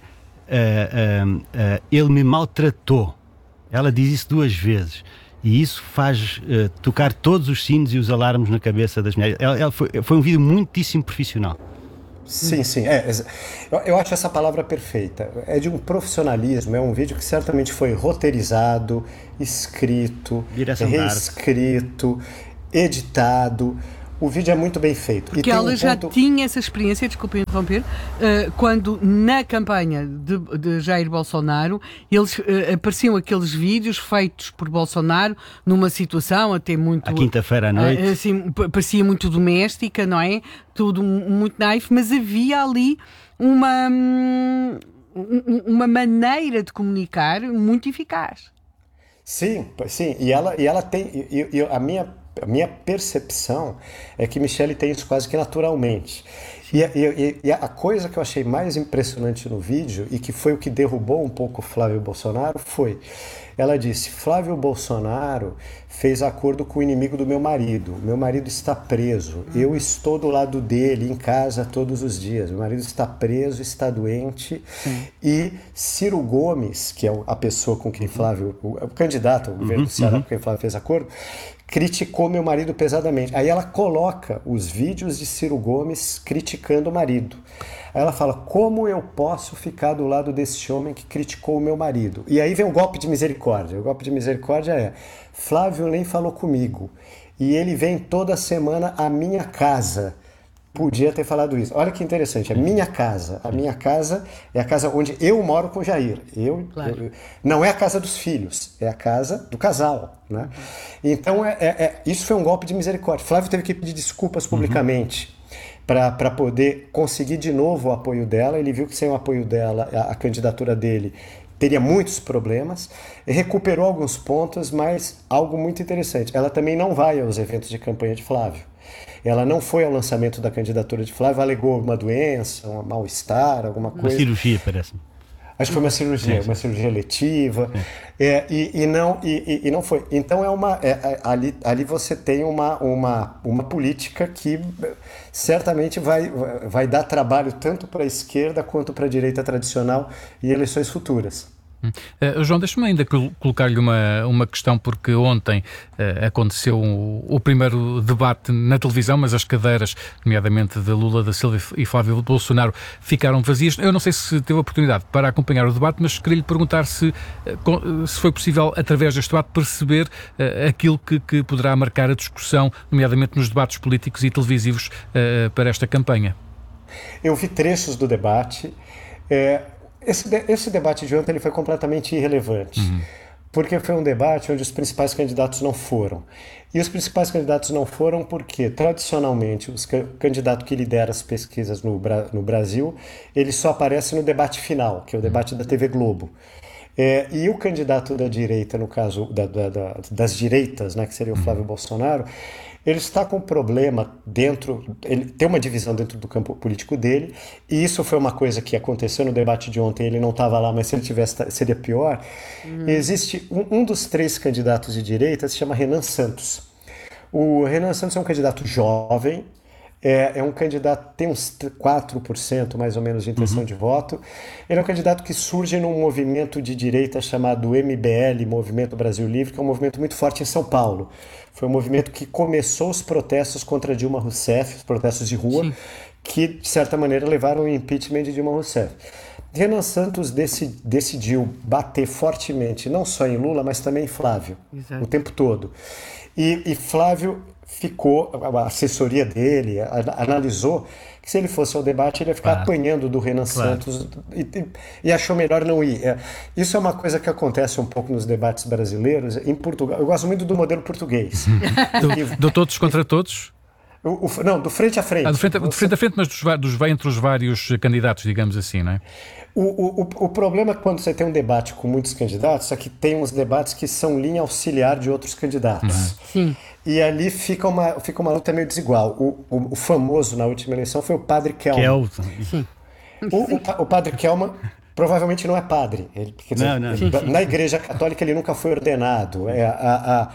uh, uh, uh, ele me maltratou. Ela diz isso duas vezes. E isso faz uh, tocar todos os sinos e os alarmes na cabeça das mulheres. Ela, ela foi, foi um vídeo muitíssimo profissional. Sim, sim. É, eu, eu acho essa palavra perfeita. É de um profissionalismo. É um vídeo que certamente foi roteirizado, escrito, reescrito, editado. O vídeo é muito bem feito. Porque ela um já ponto... tinha essa experiência, desculpe interromper, uh, quando na campanha de, de Jair Bolsonaro, eles, uh, apareciam aqueles vídeos feitos por Bolsonaro numa situação até muito... À quinta-feira à noite. Uh, assim, parecia muito doméstica, não é? Tudo muito naif, mas havia ali uma, um, uma maneira de comunicar muito eficaz. Sim, sim. E ela, e ela tem... E, e, a minha... A minha percepção é que Michelle tem isso quase que naturalmente. E, e, e a coisa que eu achei mais impressionante no vídeo, e que foi o que derrubou um pouco Flávio Bolsonaro, foi... Ela disse, Flávio Bolsonaro fez acordo com o inimigo do meu marido. Meu marido está preso. Eu estou do lado dele, em casa, todos os dias. Meu marido está preso, está doente. Sim. E Ciro Gomes, que é a pessoa com quem Flávio... O, o candidato ao governo do Ceará com quem Flávio fez acordo, criticou meu marido pesadamente. Aí ela coloca os vídeos de Ciro Gomes criticando o marido. Aí ela fala, como eu posso ficar do lado desse homem que criticou o meu marido? E aí vem o golpe de misericórdia. O golpe de misericórdia é, Flávio nem falou comigo. E ele vem toda semana à minha casa. Podia ter falado isso. Olha que interessante, a minha casa. A minha casa é a casa onde eu moro com o Jair. Eu, claro. eu, não é a casa dos filhos, é a casa do casal. Né? Então, é, é, é, isso foi um golpe de misericórdia. Flávio teve que pedir desculpas publicamente. Uhum. para poder conseguir de novo o apoio dela. Ele viu que sem o apoio dela, a, a candidatura dele teria muitos problemas, recuperou alguns pontos, mas algo muito interessante, ela também não vai aos eventos de campanha de Flávio. Ela não foi ao lançamento da candidatura de Flávio, alegou uma doença, um mal-estar, alguma coisa. Uma cirurgia, parece-me. Acho que foi uma cirurgia, uma cirurgia letiva, é, e, e, não, e, e não foi. Então, é uma, é, ali, ali você tem uma, uma, uma política que certamente vai, vai dar trabalho tanto para a esquerda quanto para a direita tradicional em eleições futuras. Uh, João, deixa-me ainda colocar-lhe uma, uma questão, porque ontem uh, aconteceu o, o primeiro debate na televisão, mas as cadeiras, nomeadamente de Lula da Silva e Flávio Bolsonaro, ficaram vazias. Eu não sei se teve a oportunidade para acompanhar o debate, mas queria lhe perguntar se, uh, se foi possível, através deste debate, perceber uh, aquilo que, que poderá marcar a discussão, nomeadamente nos debates políticos e televisivos uh, para esta campanha. Eu vi trechos do debate. É... Esse, de, esse debate de ontem ele foi completamente irrelevante, uhum. porque foi um debate onde os principais candidatos não foram. E os principais candidatos não foram porque, tradicionalmente, o candidato que lidera as pesquisas no, no Brasil, ele só aparece no debate final, que é o debate da T V Globo. É, e o candidato da direita, no caso da, da, da, das direitas, né, que seria o Flávio uhum. Bolsonaro, ele está com um problema dentro, ele tem uma divisão dentro do campo político dele, e isso foi uma coisa que aconteceu no debate de ontem, ele não estava lá, mas se ele tivesse, seria pior. Uhum. Existe um, um dos três candidatos de direita, se chama Renan Santos. O Renan Santos é um candidato jovem, é, é um candidato, tem uns quatro por cento mais ou menos de intenção uhum. de voto. Ele é um candidato que surge num movimento de direita chamado M B L, Movimento Brasil Livre, que é um movimento muito forte em São Paulo. Foi um movimento que começou os protestos contra Dilma Rousseff, os protestos de rua, Sim. que, de certa maneira, levaram ao impeachment de Dilma Rousseff. Renan Santos decid, decidiu bater fortemente, não só em Lula, mas também em Flávio, Exato. o tempo todo. E, e Flávio ficou, a assessoria dele a, analisou que se ele fosse ao debate ele ia ficar ah, apanhando do Renan claro. Santos e, e, e achou melhor não ir. É, isso é uma coisa que acontece um pouco nos debates brasileiros. Em Portugal, eu gosto muito do modelo português. do, do todos contra todos? O, o, não, do frente a frente. Ah, do frente, do frente a frente, mas dos, dos, entre os vários candidatos, digamos assim, não é? O, o, o problema é que quando você tem um debate com muitos candidatos é que tem uns debates que são linha auxiliar de outros candidatos. Uhum. Sim. E ali fica uma, fica uma luta meio desigual. O, o, o famoso na última eleição foi o Padre Kelman. Kelson. Sim. O, o, o Padre Kelman provavelmente não é padre. Ele, quer dizer, não, não. Ele, na Igreja Católica ele nunca foi ordenado. É, a, a,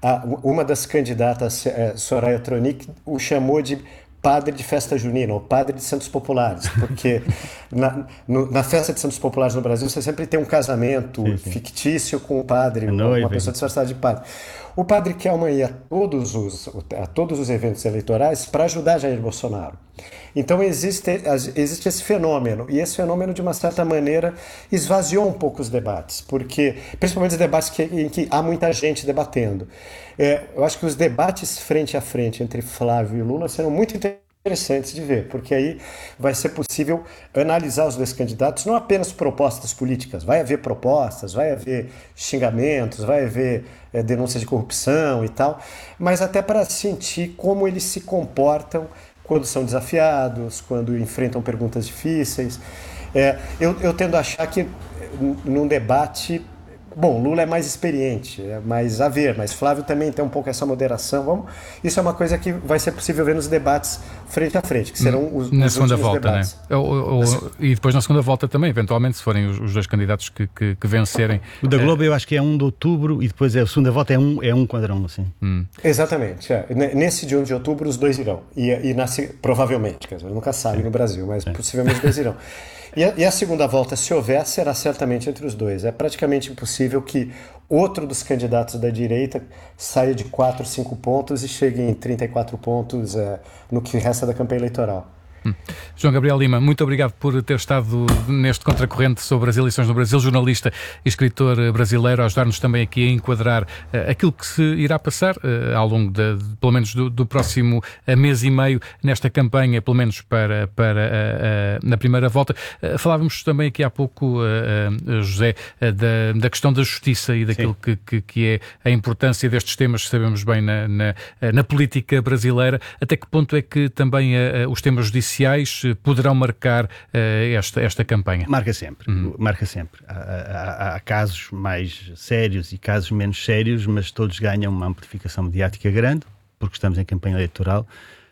a, uma das candidatas, é, Soraya Tronic, o chamou de padre de festa junina, ou padre de santos populares, porque na, no, na festa de santos populares no Brasil você sempre tem um casamento sim, sim. fictício com o padre, uma, uma pessoa disfarçada de padre. O padre Kelman ia a todos os, a todos os eventos eleitorais para ajudar Jair Bolsonaro. Então existe, existe esse fenômeno, e esse fenômeno, de uma certa maneira, esvaziou um pouco os debates, porque, principalmente os debates que, em que há muita gente debatendo. É, eu acho que os debates frente a frente entre Flávio e Lula serão muito interessantes de ver, porque aí vai ser possível analisar os dois candidatos, não apenas propostas políticas, vai haver propostas, vai haver xingamentos, vai haver é, denúncias de corrupção e tal, mas até para sentir como eles se comportam quando são desafiados, quando enfrentam perguntas difíceis. É, eu, eu tendo a achar que num debate, bom, Lula é mais experiente, é mais a ver, mas Flávio também tem um pouco essa moderação. Vamos, isso é uma coisa que vai ser possível ver nos debates frente a frente, que serão os, na os segunda volta, debates. Né? Ou, ou, ou, e depois na segunda volta também, eventualmente, se forem os, os dois candidatos que, que, que vencerem. O da Globo é... eu acho que é um de outubro e depois é, a segunda volta é um, é um contra um, assim. Hum. Exatamente. É. Nesse dia um de outubro os dois irão. E, e nasce, provavelmente, quer dizer, nunca sabe Sim. no Brasil, mas Sim. possivelmente os dois irão. E a, e a segunda volta, se houver, será certamente entre os dois. É praticamente impossível que outro dos candidatos da direita saia de quatro, cinco pontos e chegue em trinta e quatro pontos é, no que resta da campanha eleitoral. Hum. João Gabriel Lima, muito obrigado por ter estado neste contracorrente sobre as eleições no Brasil, jornalista e escritor brasileiro, a ajudar-nos também aqui a enquadrar uh, aquilo que se irá passar uh, ao longo, de, de, pelo menos, do, do próximo uh, mês e meio nesta campanha, pelo menos para, para uh, uh, na primeira volta. Uh, falávamos também aqui há pouco, uh, uh, José, uh, da, da questão da justiça e daquilo que, que, que é a importância destes temas que sabemos bem na, na, na política brasileira. Até que ponto é que também uh, os temas judiciais poderão marcar uh, esta, esta campanha? Marca sempre, uhum. marca sempre. Há, há, há casos mais sérios e casos menos sérios, mas todos ganham uma amplificação mediática grande, porque estamos em campanha eleitoral.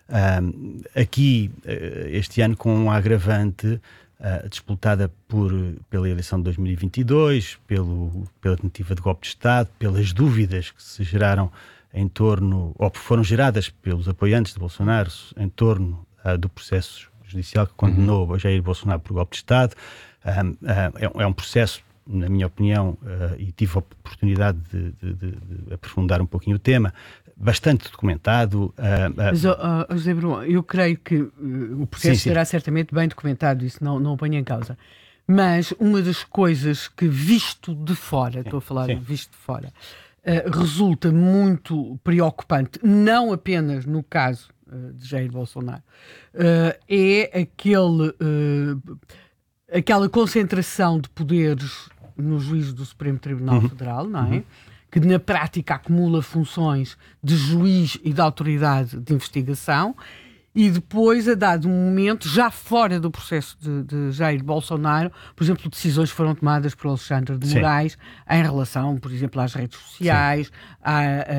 Um, aqui, uh, este ano, com um agravante uh, disputada por, pela eleição de dois mil e vinte e dois, pelo, pela tentativa de golpe de Estado, pelas dúvidas que se geraram em torno, ou foram geradas pelos apoiantes de Bolsonaro em torno do processo judicial que condenou uhum. Jair Bolsonaro por golpe de Estado. Um, uh, é, é um processo, na minha opinião, uh, e tive a oportunidade de, de, de, de aprofundar um pouquinho o tema, bastante documentado. Uh, uh, Mas, uh, José Bruno, eu creio que uh, o processo sim, será sim. certamente bem documentado, isso não, não o ponho em causa. Mas uma das coisas que, visto de fora, sim, estou a falar sim. visto de fora, uh, resulta muito preocupante, não apenas no caso de Jair Bolsonaro, uh, é aquele, uh, aquela concentração de poderes no juízo do Supremo Tribunal uhum. Federal, não é? Uhum. Que na prática acumula funções de juiz e de autoridade de investigação, e depois, a dado um momento, já fora do processo de, de Jair Bolsonaro, por exemplo, decisões foram tomadas por Alexandre de Moraes Sim. em relação, por exemplo, às redes sociais, a, a,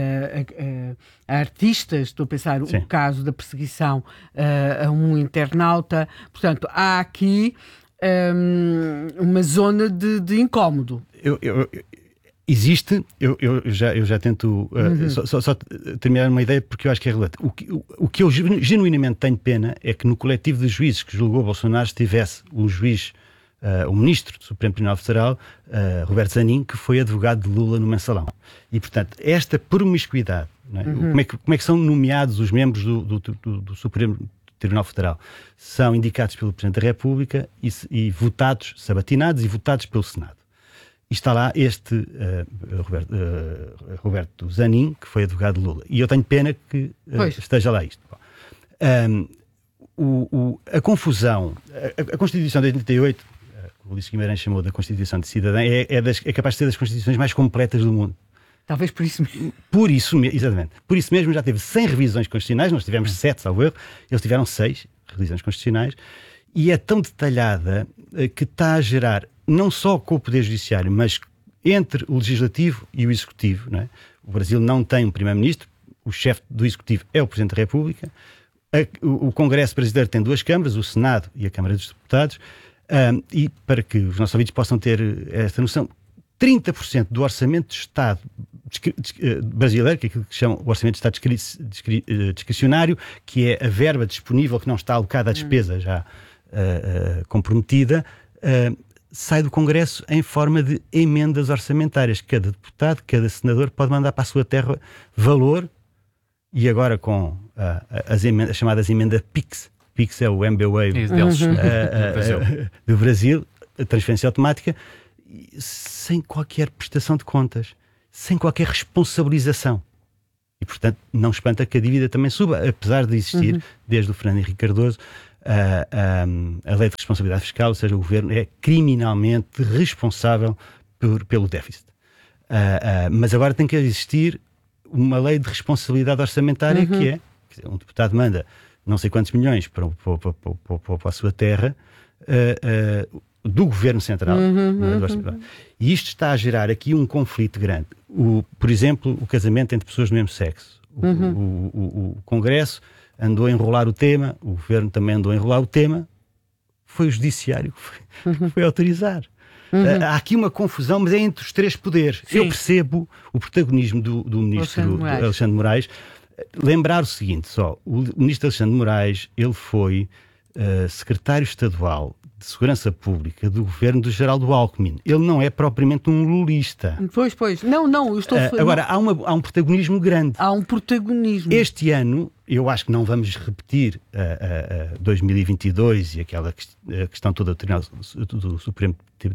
a, a artistas, estou a pensar Sim. o caso da perseguição a, a um internauta. Portanto, há aqui um, uma zona de, de incómodo. Eu... eu, eu... Existe, eu, eu, já, eu já tento uh, uhum. só, só, só terminar uma ideia, porque eu acho que é relevante. O que, o, o que eu genuinamente tenho pena é que no coletivo de juízes que julgou Bolsonaro estivesse um juiz, uh, um ministro do Supremo Tribunal Federal, uh, Roberto Zanin, que foi advogado de Lula no Mensalão. E, portanto, esta promiscuidade, não é? Uhum. como, é que, como é que são nomeados os membros do, do, do, do Supremo Tribunal Federal? São indicados pelo Presidente da República e, e votados, sabatinados e votados pelo Senado. E está lá este uh, Roberto, uh, Roberto Zanin, que foi advogado de Lula. E eu tenho pena que uh, esteja lá isto. Um, o, o, a confusão, a, a Constituição de oitenta e oito, uh, o Ulisses Guimarães chamou da Constituição de Cidadã, é, é, das, é capaz de ser das Constituições mais completas do mundo. Talvez por isso mesmo. Por isso, exatamente. Por isso mesmo já teve cem revisões constitucionais, nós tivemos sete, salvo erro, eles tiveram seis revisões constitucionais, e é tão detalhada uh, que está a gerar, não só com o Poder Judiciário, mas entre o Legislativo e o Executivo, não é? O Brasil não tem um Primeiro-Ministro, o chefe do Executivo é o Presidente da República, a, o, o Congresso brasileiro tem duas câmaras, o Senado e a Câmara dos Deputados, um, e para que os nossos ouvintes possam ter esta noção, trinta por cento do orçamento de Estado brasileiro, que é aquilo que chamam o orçamento de Estado discri discri discricionário, que é a verba disponível que não está alocada à despesa já uh, uh, comprometida, uh, sai do Congresso em forma de emendas orçamentárias. Cada deputado, cada senador pode mandar para a sua terra valor, e agora com uh, as, emendas, as chamadas emendas PIX, PIX é o M B Wave uhum. uh, uh, do Brasil, a transferência automática, sem qualquer prestação de contas, sem qualquer responsabilização. E, portanto, não espanta que a dívida também suba, apesar de existir, uhum. desde o Fernando Henrique Cardoso, a, a, a lei de responsabilidade fiscal, ou seja, o governo é criminalmente responsável por, pelo déficit. Uh, uh, mas agora tem que existir uma lei de responsabilidade orçamentária, uhum. que é, um deputado manda não sei quantos milhões para, para, para, para, para a sua terra, uh, uh, do Governo Central. Uhum, uhum. E isto está a gerar aqui um conflito grande. O, por exemplo, o casamento entre pessoas do mesmo sexo. O, uhum. o, o, o Congresso andou a enrolar o tema, o Governo também andou a enrolar o tema, foi o Judiciário que foi, uhum. foi autorizar. Uhum. Há aqui uma confusão, mas é entre os três poderes. Sim. Eu percebo o protagonismo do, do Ministro Alexandre Moraes. Do Alexandre Moraes. Lembrar o seguinte só, o Ministro Alexandre Moraes, ele foi uh, secretário estadual de Segurança Pública do governo do Geraldo Alckmin. Ele não é propriamente um lulista. Pois, pois. Não, não. Eu estou... Uh, agora, há, uma, há um protagonismo grande. Há um protagonismo. Este ano, eu acho que não vamos repetir uh, uh, dois mil e vinte e dois e aquela questão toda do, tribunal, do, Supremo,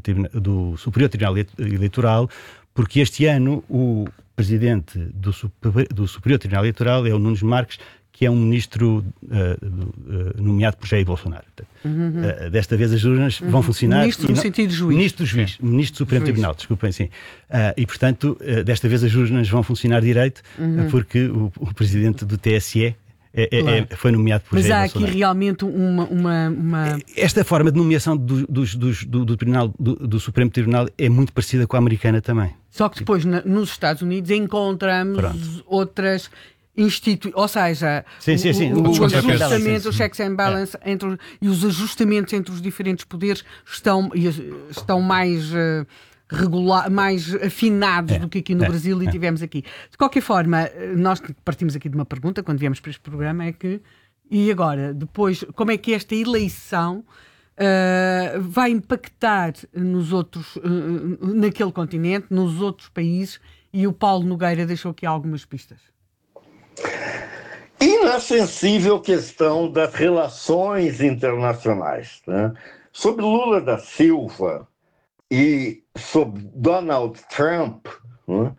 do Superior Tribunal Eleitoral, porque este ano o presidente do, do Superior Tribunal Eleitoral é o Nunes Marques, que é um ministro uh, uh, nomeado por Jair Bolsonaro. Uhum. Uh, desta vez as urnas uhum. vão funcionar... Ministro no não, sentido de juiz. Ministro do juiz. É. Ministro do Supremo juiz. Tribunal, desculpem, sim. Uh, e, portanto, uh, desta vez as urnas vão funcionar direito, uhum. uh, porque o, o presidente do T S E é, é, claro. é, foi nomeado por Mas Jair há Bolsonaro. aqui realmente uma... uma, uma... Esta forma de nomeação do, do, do, do, do, tribunal, do, do Supremo Tribunal é muito parecida com a americana também. Só que depois, na, nos Estados Unidos, encontramos Pronto. outras... Institui ou seja, sim, sim, sim. O, o, o, o ajustamento, os checks and balance é. entre, e os ajustamentos entre os diferentes poderes estão, estão mais uh, regular, mais afinados é. do que aqui no é. Brasil e é. tivemos aqui. De qualquer forma, nós partimos aqui de uma pergunta quando viemos para este programa, é que, e agora, depois, como é que esta eleição uh, vai impactar nos outros, uh, naquele continente, nos outros países, e o Paulo Nogueira deixou aqui algumas pistas. E na sensível questão das relações internacionais, né? Sobre Lula da Silva e sobre Donald Trump, né?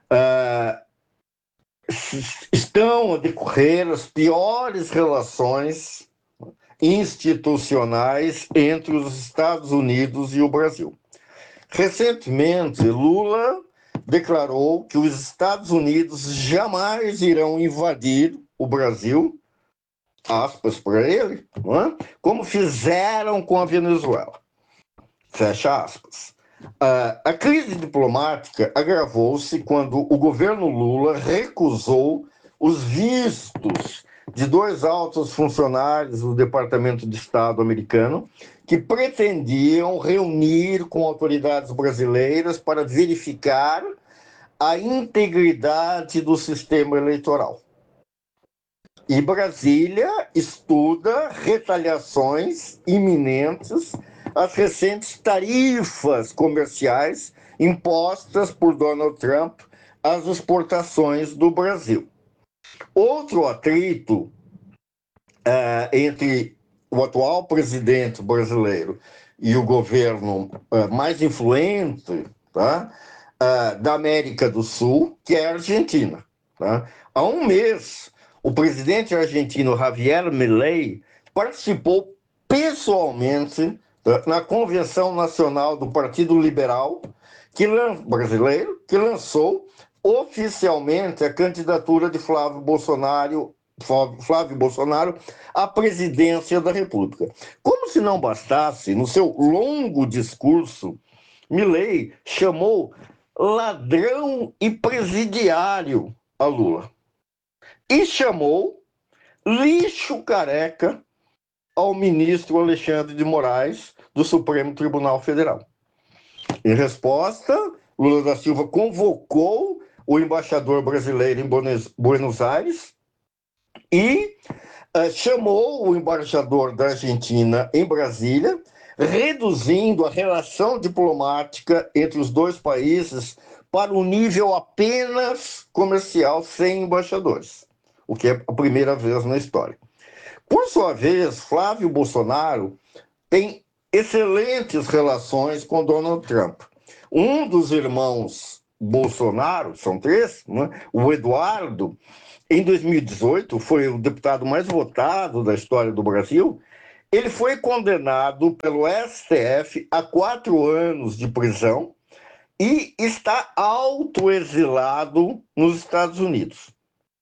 uh, estão a decorrer as piores relações institucionais entre os Estados Unidos e o Brasil. Recentemente, Lula declarou que os Estados Unidos jamais irão invadir o Brasil, aspas para ele, não é? Como fizeram com a Venezuela, fecha aspas. Uh, a crise diplomática agravou-se quando o governo Lula recusou os vistos de dois altos funcionários do Departamento de Estado americano que pretendiam reunir com autoridades brasileiras para verificar a integridade do sistema eleitoral. E Brasília estuda retaliações iminentes às recentes tarifas comerciais impostas por Donald Trump às exportações do Brasil. Outro atrito uh, entre o atual presidente brasileiro e o governo uh, mais influente, tá, uh, da América do Sul, que é a Argentina. Tá? Há um mês, o presidente argentino Javier Milei participou pessoalmente, tá, na Convenção Nacional do Partido Liberal que, brasileiro, que lançou oficialmente a candidatura de Flávio Bolsonaro Flávio Bolsonaro à presidência da República. Como se não bastasse, no seu longo discurso, Milei chamou ladrão e presidiário a Lula. E chamou lixo careca ao ministro Alexandre de Moraes, do Supremo Tribunal Federal. Em resposta, Lula da Silva convocou o embaixador brasileiro em Buenos Aires e uh, chamou o embaixador da Argentina em Brasília, reduzindo a relação diplomática entre os dois países para um nível apenas comercial, sem embaixadores, o que é a primeira vez na história. Por sua vez, Flávio Bolsonaro tem excelentes relações com Donald Trump. Um dos irmãos Bolsonaro, são três, né? O Eduardo, em dois mil e dezoito, foi o deputado mais votado da história do Brasil. Ele foi condenado pelo S T F a quatro anos de prisão e está autoexilado nos Estados Unidos.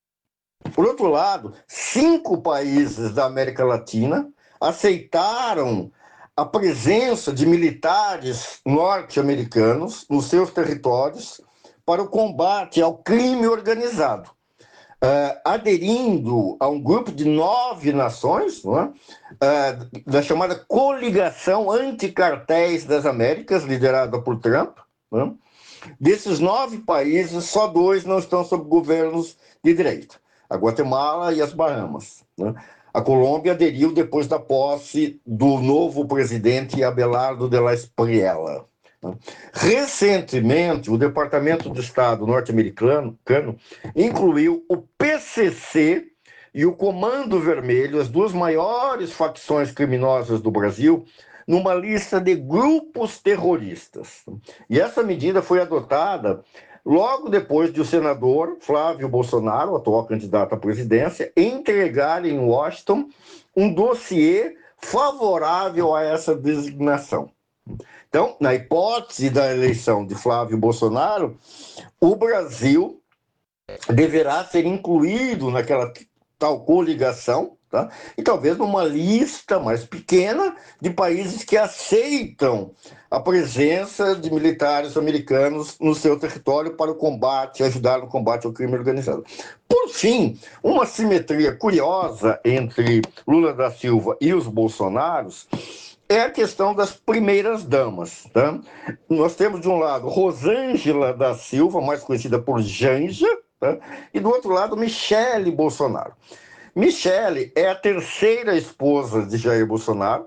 Por outro lado, cinco países da América Latina aceitaram a presença de militares norte-americanos nos seus territórios para o combate ao crime organizado, uh, aderindo a um grupo de nove nações, não é? uh, da chamada Coligação Anticartéis das Américas, liderada por Trump. Não é? Desses nove países, só dois não estão sob governos de direita: a Guatemala e as Bahamas. Né? A Colômbia aderiu depois da posse do novo presidente Abelardo de la Espriella. Né? Recentemente, o Departamento de Estado norte-americano incluiu o P C C e o Comando Vermelho, as duas maiores facções criminosas do Brasil, numa lista de grupos terroristas. E essa medida foi adotada logo depois de o senador Flávio Bolsonaro, atual candidato à presidência, entregar em Washington um dossiê favorável a essa designação. Então, na hipótese da eleição de Flávio Bolsonaro, o Brasil deverá ser incluído naquela tal coligação, tá? E talvez numa lista mais pequena de países que aceitam a presença de militares americanos no seu território para o combate, ajudar no combate ao crime organizado. Por fim, uma simetria curiosa entre Lula da Silva e os Bolsonaros é a questão das primeiras damas. Tá? Nós temos, de um lado, Rosângela da Silva, mais conhecida por Janja, tá? E do outro lado, Michele Bolsonaro. Michele é a terceira esposa de Jair Bolsonaro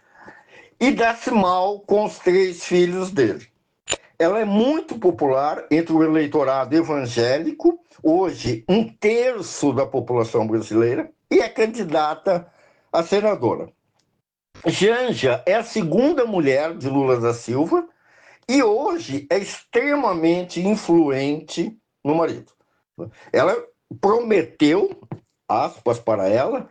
e dá-se mal com os três filhos dele. Ela é muito popular entre o eleitorado evangélico, hoje um terço da população brasileira, e é candidata a senadora. Janja é a segunda mulher de Lula da Silva e hoje é extremamente influente no marido. Ela prometeu, aspas para ela,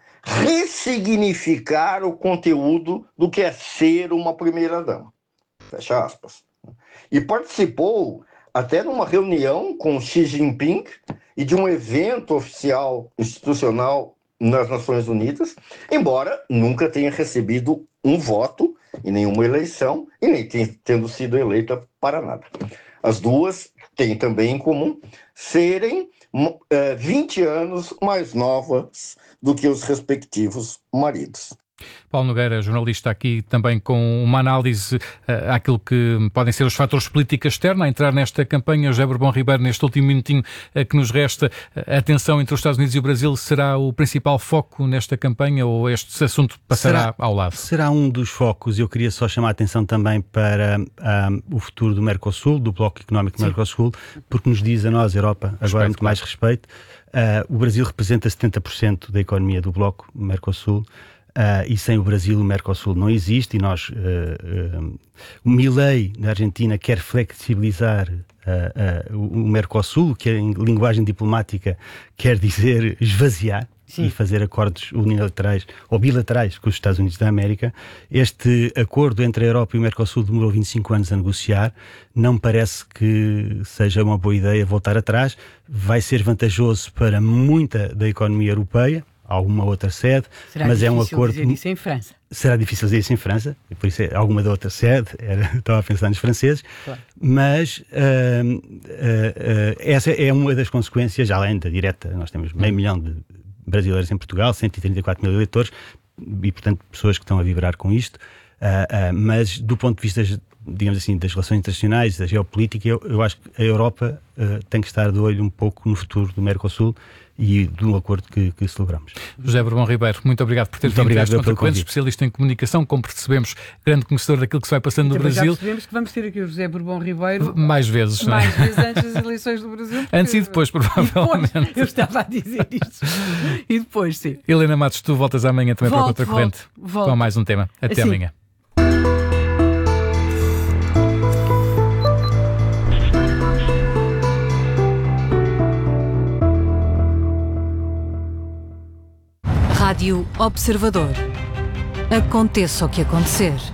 ressignificar o conteúdo do que é ser uma primeira-dama. Fecha aspas. E participou até numa reunião com Xi Jinping e de um evento oficial institucional nas Nações Unidas, embora nunca tenha recebido um voto em nenhuma eleição e nem tenha, tendo sido eleita para nada. As duas têm também em comum serem uh, vinte anos mais novas do que os respectivos maridos. Paulo Nogueira, jornalista, aqui também com uma análise uh, àquilo que podem ser os fatores política externa a entrar nesta campanha. José Bourbon Ribeiro, neste último minutinho uh, que nos resta, a tensão entre os Estados Unidos e o Brasil será o principal foco nesta campanha ou este assunto passará será, ao lado? Será um dos focos. Eu queria só chamar a atenção também para um, o futuro do Mercosul, do Bloco Económico do Sim. Mercosul, porque nos diz a nós, Europa, agora respeito, muito claro. mais respeito. Uh, o Brasil representa setenta por cento da economia do Bloco Mercosul. Uh, e sem o Brasil o Mercosul não existe, e nós, uh, uh, o Milei na Argentina quer flexibilizar uh, uh, o Mercosul, que em linguagem diplomática quer dizer esvaziar. Sim. E fazer acordos unilaterais ou bilaterais com os Estados Unidos da América. Este acordo entre a Europa e o Mercosul demorou vinte e cinco anos a negociar. Não parece que seja uma boa ideia voltar atrás. Vai ser vantajoso para muita da economia europeia, alguma outra sede, será mas é um acordo. Dizer isso em França. Será difícil dizer isso em França, e por isso é alguma da outra sede, era, estava a pensar nos franceses, claro. Mas uh, uh, uh, essa é uma das consequências, além da direta. Nós temos meio milhão de brasileiros em Portugal, cento e trinta e quatro mil eleitores, e portanto pessoas que estão a vibrar com isto, uh, uh, mas do ponto de vista digamos assim, das relações internacionais, da geopolítica, eu, eu acho que a Europa uh, tem que estar de olho um pouco no futuro do Mercosul e do acordo que, que celebramos. José Bourbon Ribeiro, muito obrigado por ter muito vindo a este obrigado Contra, especialista em comunicação, como percebemos, grande conhecedor daquilo que se vai passando no Brasil. Já percebemos que vamos ter aqui o José Bourbon Ribeiro mais vezes, não é? mais vezes antes das eleições do Brasil. Porque... Antes e depois, provavelmente. E depois, eu estava a dizer isto. E depois, sim. Helena Matos, tu voltas amanhã também volto, para a Contracorrente volto, volto. com mais um tema. Até assim. amanhã. Rádio Observador. Aconteça o que acontecer.